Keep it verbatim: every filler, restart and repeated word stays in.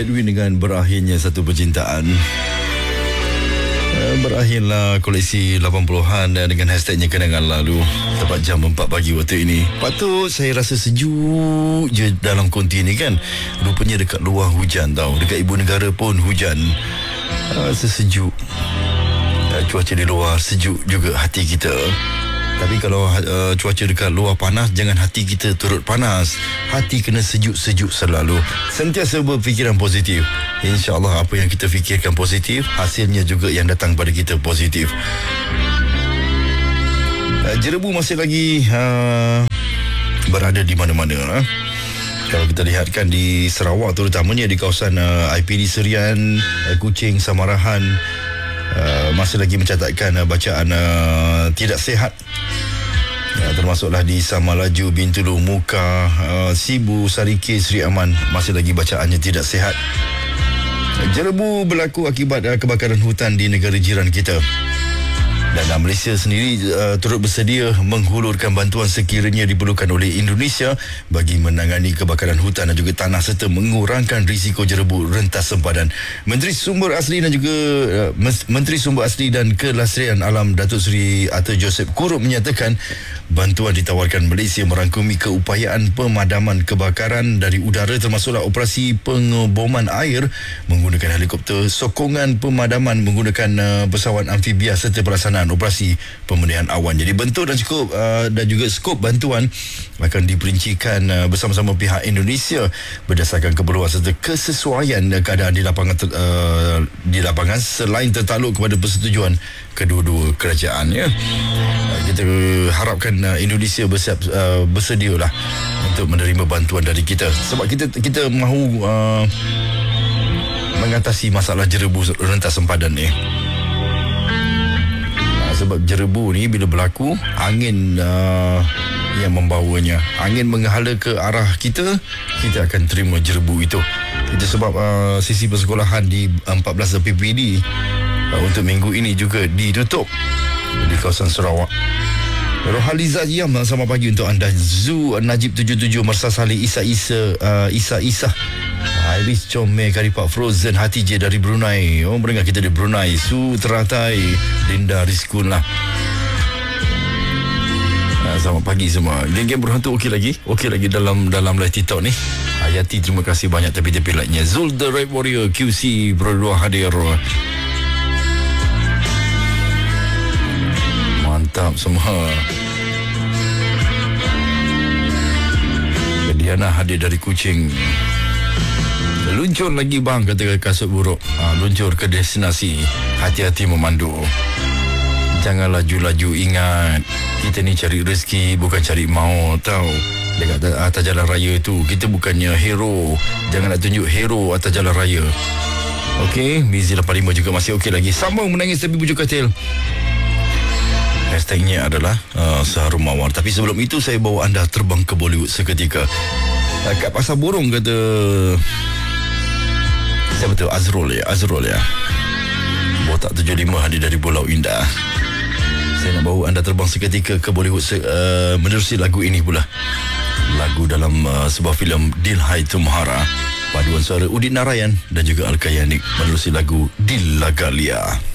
Edwin dengan berakhirnya satu percintaan. Berakhirlah koleksi lapan puluhan dengan hashtagnya kenangan lalu. Tepat jam empat pagi waktu ini. Patut saya rasa sejuk je dalam konti ni kan. Rupanya dekat luar hujan tau. Dekat ibu negara pun hujan. Rasa sejuk. Cuaca di luar sejuk juga hati kita. Tapi kalau uh, cuaca dekat luar panas, jangan hati kita turut panas. Hati kena sejuk-sejuk selalu. Sentiasa berfikiran positif. InsyaAllah apa yang kita fikirkan positif, hasilnya juga yang datang pada kita positif. uh, Jerebu masih lagi uh, berada di mana-mana. uh. Kalau kita lihatkan di Sarawak, terutamanya di kawasan uh, I P D Serian, uh, Kuching, Samarahan, uh, masih lagi mencatatkan uh, bacaan uh, tidak sihat. Ya, termasuklah di Samalaju, Bintulu, Muka, uh, Sibu, Sarike, Seri Aman, masih lagi bacaannya tidak sihat. Jerebu berlaku akibat uh, kebakaran hutan di negara jiran kita. Dan uh, Malaysia sendiri uh, turut bersedia menghulurkan bantuan sekiranya diperlukan oleh Indonesia bagi menangani kebakaran hutan dan juga tanah serta mengurangkan risiko jerebu rentas sempadan. Menteri Sumber Asli dan juga uh, Menteri Sumber Asli dan Kelestarian Alam Datuk Seri Arthur Joseph Kurup menyatakan bantuan ditawarkan Malaysia merangkumi keupayaan pemadaman kebakaran dari udara, termasuklah operasi pengeboman air menggunakan helikopter, sokongan pemadaman menggunakan uh, pesawat amfibia serta pelaksanaan operasi pemedihan awan. Jadi bentuk dan skop uh, dan juga skop bantuan akan diperincikan uh, bersama-sama pihak Indonesia berdasarkan keperluan serta kesesuaian uh, keadaan di lapangan uh, di lapangan selain tertakluk kepada persetujuan kedua-dua kerajaan ya. Uh, kita harapkan uh, Indonesia bersiap uh, bersedialah untuk menerima bantuan dari kita sebab kita kita mahu uh, mengatasi masalah jerebu rentas sempadan ni. Sebab jerebu ni bila berlaku, angin uh, yang membawanya, angin menghala ke arah kita, kita akan terima jerebu itu. Itu sebab uh, sisi persekolahan di empat belas P P D uh, untuk minggu ini juga ditutup di kawasan Sarawak. Rohaliza Yam, selamat pagi untuk anda. Zu Najib tujuh tujuh, Mersa Saleh, Isa Isa, uh, Isa Isa, Iris Comel, Karipak Frozen, Hati J dari Brunei. Oh, mendengar kita di Brunei. Su Teratai, Linda Rizkun lah. Nah, selamat pagi semua. Geng-geng berhantu okey lagi? Okey lagi dalam dalam live TikTok ni. Hayati, terima kasih banyak tepi-tepi like-nya. Zul The Red Warrior, Q C berdua hadir. Mantap semua. Diana hadir dari Kuching. Luncur lagi bang, kata kasut buruk. ha, Luncur ke destinasi. Hati-hati memandu. Jangan laju-laju, ingat kita ni cari rezeki, bukan cari maut tau. Dekat atas jalan raya tu, kita bukannya hero. Jangan nak tunjuk hero atas jalan raya. Okey, Mizi lapan lima juga masih okey lagi. Sambung menangis tapi bujuk katil. Hashtagnya adalah uh, Seharum Mawar. Tapi sebelum itu saya bawa anda terbang ke Bollywood seketika. uh, Kat Pasar Borong kata siapa tu? Azrul ya Azrul ya Botak tujuh lima hadir dari Pulau Indah. Saya nak bawa anda terbang seketika ke Bollywood se- uh, menerusi lagu ini pula. Lagu dalam uh, sebuah filem Dil Hai Tumhara, paduan suara Udit Narayan dan juga Alka Yanik menerusi lagu Dil Lagalia.